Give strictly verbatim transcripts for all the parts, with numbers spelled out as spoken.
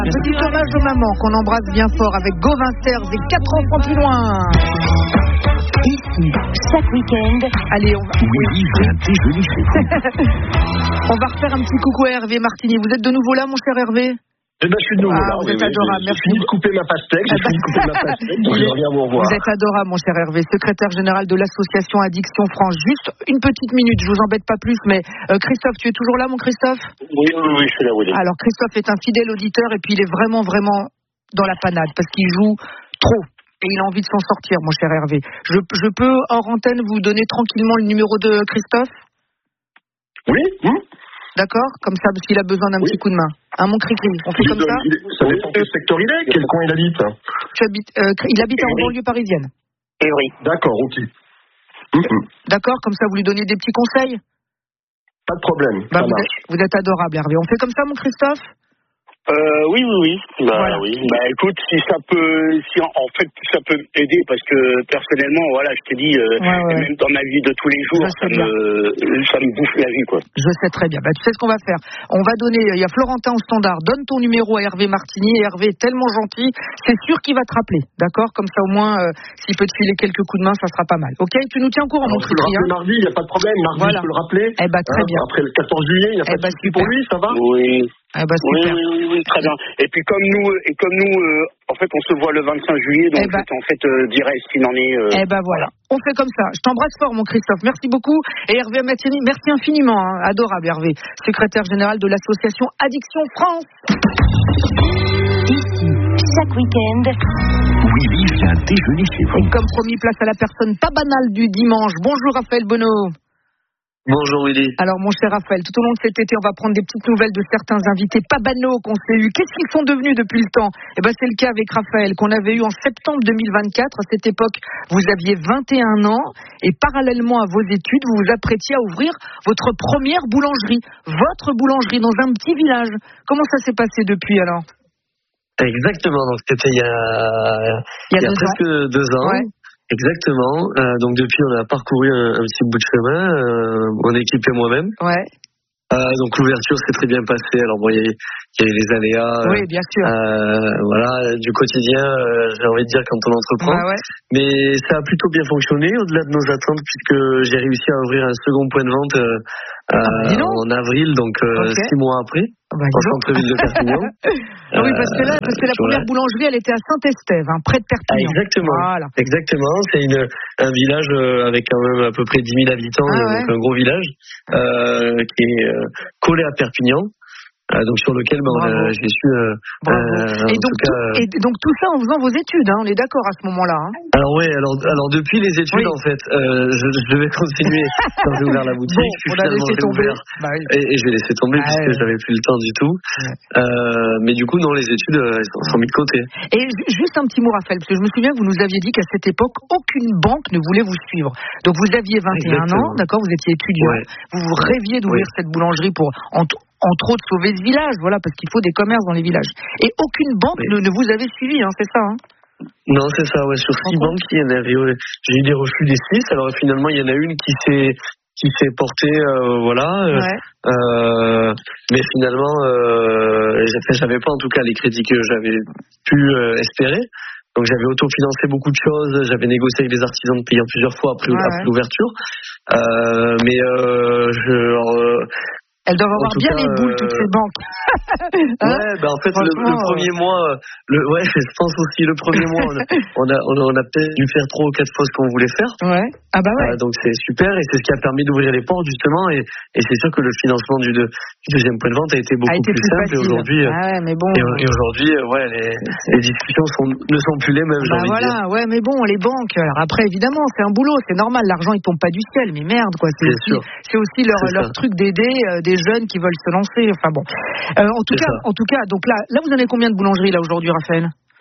Un petit hommage aux mamans qu'on embrasse bien fort avec Gauvin Serres et quatre enfants plus loin. Ici, chaque week-end. Allez, on va... Oui, j'ai un déjeuner chez vous. On va refaire un petit coucou à Hervé Martini. Vous êtes de nouveau là, mon cher Hervé? Eh ben, je suis de nouveau ah, là. Vous oui, êtes oui, adorable. J'ai fini de couper ma pastèque. J'ai fini de couper ma pastèque. Donc, je reviens vous revoir. Vous êtes adorable, mon cher Hervé, secrétaire général de l'association Addiction France. Juste une petite minute, je vous embête pas plus, mais euh, Christophe, tu es toujours là, mon Christophe? Oui, oui, oui, je suis là, Willy. Alors, Christophe est un fidèle auditeur et puis il est vraiment, vraiment dans la panade parce qu'il joue trop. Et il a envie de s'en sortir, mon cher Hervé. Je, je peux, hors antenne, vous donner tranquillement le numéro de Christophe? Oui, hum. D'accord? Comme ça, parce qu'il a besoin d'un oui. petit coup de main. Hein, mon cri-cri, on fait il comme donne, ça? il est, Ça dépend quel secteur il est, quel coin il habite. Tu habites, euh, il habite en banlieue parisienne. Et oui. D'accord, ok. Mm-hmm. D'accord, comme ça, vous lui donnez des petits conseils? Pas de problème, bah, ça vous, marche. êtes, vous êtes adorable, Hervé. On fait comme ça, mon Christophe? Euh, oui, oui, oui. Bah, voilà. oui. Bah, écoute, si ça peut, si en, en fait, ça peut m'aider, parce que personnellement, voilà, je te dis, euh, ouais, ouais. même dans ma vie de tous les jours, ça me, ça me bouffe la vie, quoi. Je sais très bien. Bah, tu sais ce qu'on va faire? On va donner, il y a Florentin au standard, donne ton numéro à Hervé Martini, et Hervé est tellement gentil, c'est sûr qu'il va te rappeler, d'accord? Comme ça, au moins, euh, s'il peut te filer quelques coups de main, ça sera pas mal. Ok? Tu nous tiens au courant, mon cri-cri, hein? Mardi, il n'y a pas de problème. Mardi, voilà. je peux le rappeler. Eh bah, très hein, bien. Après le quatorze juillet, il n'y a eh pas bah, de souci pour lui, ça va? Oui. Eh bah, oui, oui, oui, oui, très bien. Et puis comme nous, et comme nous, euh, en fait, on se voit le vingt-cinq juillet, donc eh bah, je en fait euh, dirai ce qu'il en est. Euh, eh ben bah, voilà. On fait comme ça. Je t'embrasse fort, mon Christophe. Merci beaucoup. Et Hervé Martini, merci infiniment. Hein. Adorable, Hervé, secrétaire général de l'association Addiction France. Ici, chaque week-end. Oui, oui, j'ai un déjeuner chez vous. Et comme promis, place à la personne pas banale du dimanche. Bonjour, Raphaël Bonneau. Bonjour Willy. Alors mon cher Raphaël, tout au long de cet été, on va prendre des petites nouvelles de certains invités pas banaux qu'on s'est eu. Qu'est-ce qu'ils sont devenus depuis le temps? Eh ben c'est le cas avec Raphaël qu'on avait eu en septembre deux mille vingt-quatre. À cette époque, vous aviez vingt et un ans et parallèlement à vos études, vous vous apprêtiez à ouvrir votre première boulangerie, votre boulangerie dans un petit village. Comment ça s'est passé depuis alors? Exactement, donc c'était il y a, il y a, il y a deux presque ans. deux ans. Ouais. Exactement. Euh, donc depuis, on a parcouru un, un petit bout de chemin, euh, mon équipe et moi-même. Ouais. Euh, donc l'ouverture s'est très bien passée. Alors bon, il y a, il y a eu les aléas. Oui, bien sûr. Euh, voilà, du quotidien, euh, j'ai envie de dire quand on entreprend. Bah ouais. Mais ça a plutôt bien fonctionné au-delà de nos attentes puisque j'ai réussi à ouvrir un second point de vente euh, ah, en avril, donc euh, okay. six mois après. Bah, en centre-ville de Perpignan. ah oui, parce que là, parce que la euh, première ouais. boulangerie, elle était à Saint-Estève, hein, près de Perpignan. Ah, exactement. Voilà. Exactement. C'est une, un village euh, avec quand même à peu près dix mille habitants, ah, euh, ouais. donc un gros village euh, qui est euh, collé à Perpignan. Euh, donc sur lequel ben, on a, j'ai su. Euh, euh, et, donc, tout cas, tout, et donc tout ça en faisant vos études, hein, on est d'accord à ce moment-là. Hein. Alors ouais, alors, alors depuis les études oui. en fait, euh, je, je vais continuer quand j'ai ouvert la boutique. Bon, puis on a laissé tomber. Bah, oui. et, et je vais laisser tomber bah, puisque ouais. j'avais plus le temps du tout. Ouais. Euh, mais du coup non, les études euh, elles sont, sont mises de côté. Et juste un petit mot, Raphaël, parce que je me souviens que vous nous aviez dit qu'à cette époque aucune banque ne voulait vous suivre. Donc vous aviez vingt et un ans, d'accord, vous étiez étudiant, ouais. vous vous rêviez d'ouvrir ouais. cette boulangerie pour entre entre autres sauver ce village, voilà, parce qu'il faut des commerces dans les villages. Et aucune banque oui. ne, ne vous avait suivi, hein, c'est ça hein? Non, c'est ça, ouais, sur six banques, il y en avait, ouais. J'ai eu des refus des six, alors finalement, il y en a une qui s'est, qui s'est portée, euh, voilà, ouais. euh, mais finalement, euh, j'avais pas en tout cas les crédits que j'avais pu euh, espérer. Donc j'avais autofinancé beaucoup de choses, j'avais négocié avec des artisans de payer plusieurs fois après, ouais, après ouais. l'ouverture. Euh, mais euh, je... Alors, euh, elles doivent avoir bien cas, les boules, toutes ces banques. hein ouais, bah en fait, le, le premier mois, le, ouais, je pense aussi, le premier mois, on a, on a, on a, on a peut-être dû faire trois ou quatre fois ce qu'on voulait faire. Ouais. Ah bah ouais. Euh, donc c'est super, et c'est ce qui a permis d'ouvrir les portes, justement, et, et c'est sûr que le financement du, de, du deuxième point de vente a été beaucoup a été plus, plus simple, facile. et aujourd'hui, ah ouais, mais bon, et, et aujourd'hui, ouais, les, les discussions sont, ne sont plus les mêmes, j'ai bah envie voilà, de dire. ouais, mais bon, les banques, alors après, évidemment, c'est un boulot, c'est normal, l'argent, il tombe pas du ciel, mais merde, quoi, c'est aussi, c'est aussi leur, leur truc d'aider euh, des jeunes qui veulent se lancer, enfin bon. Euh, en tout cas, ça. en tout cas, donc là, là, vous avez combien de boulangeries, là, aujourd'hui, Raphaël?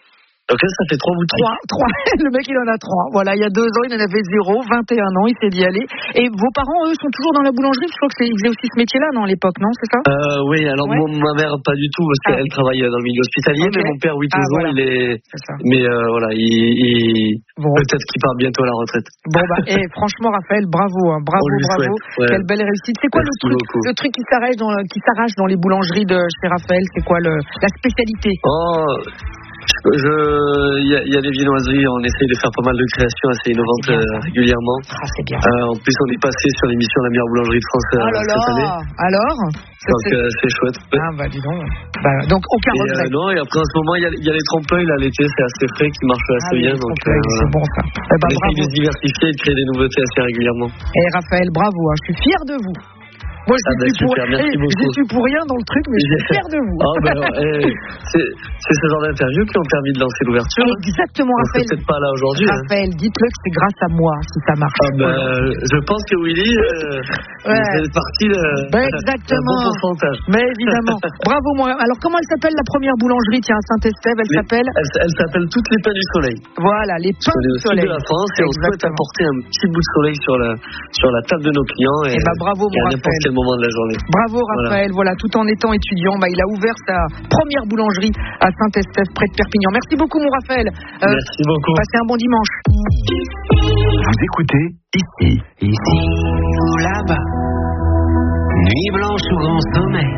Ok, ça fait trois boutiques. Trois, trois. Le mec, il en a trois. Voilà, il y a deux ans, il en avait zéro, vingt et un ans, il s'est dit aller. Et vos parents, eux, sont toujours dans la boulangerie? Je crois qu'ils faisaient aussi ce métier-là, non, à l'époque, non, c'est ça? euh, Oui, alors ouais. moi, ma mère, pas du tout, parce qu'elle ah. travaille dans le milieu hospitalier, okay. mais mon père, oui, toujours, ah, voilà. il est... c'est ça. Mais euh, voilà, il... il... Bon. Peut-être qu'il part bientôt à la retraite. Bon, bah, et franchement, Raphaël, bravo, hein, bravo, bravo. Ouais. Quelle belle réussite. C'est quoi Merci le truc, beaucoup. le truc qui s'arrache dans, qui s'arrache dans les boulangeries de chez Raphaël? C'est quoi le, la spécialité? Oh, je, il y, y a des viennoiseries, on essaye de faire pas mal de créations assez innovantes ah, euh, régulièrement. Ah, c'est bien. Euh, en plus, on est passé sur l'émission La meilleure boulangerie de France euh, oh là là. cette année. Alors donc c'est... Euh, c'est chouette. Ah bah dis donc. Bah, donc aucun et, regret. Euh, non, et après en ce moment, il y, y a les trompe-l'œil, là, l'été, c'est assez frais, qui marchent assez ah, bien. Donc, euh, c'est bon ça. Eh bah, on essaye de se diversifier et de créer des nouveautés assez régulièrement. Et Raphaël, bravo, hein, je suis fier de vous. Moi, je ah, suis bah, pour... pour... pour rien dans le truc, mais je suis fier de vous. Ah, bah, eh, c'est, c'est ce genre d'interviews qui ont permis de lancer l'ouverture. Exactement, hein. Raphaël. C'est peut-être pas là aujourd'hui. Raphaël, hein. Dites-le que c'est grâce à moi si ça marche. Ah, bah, je pense que Willy, euh, ouais. c'est parti de, bah, exactement. d'un bon pourcentage. Mais évidemment. Bravo, moi. Alors, comment elle s'appelle la première boulangerie? Tiens, à Saint-Estève, elle les, s'appelle elle, elle s'appelle Toutes les Pains du Soleil. Voilà, les Pains du Soleil. De la France, et on souhaite apporter un petit bout de soleil sur la, sur la table de nos clients. Et, et bah, bravo, et à n'importe quel moment de la journée. Bravo Raphaël, voilà. voilà, tout en étant étudiant, bah, il a ouvert sa première boulangerie à Saint-Estève, près de Perpignan. Merci beaucoup mon Raphaël. Euh, Merci beaucoup. Passez un bon dimanche. Vous écoutez ici, ici ou là-bas, nuit blanche ou grand sommeil.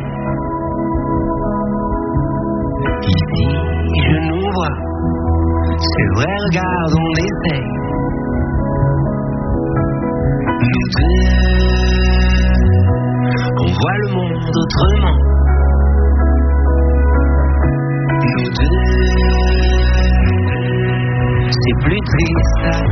Ici je nous vois, c'est vrai, regarde, on essaye. Nous deux, on voit le monde autrement. Nous deux, c'est plus triste.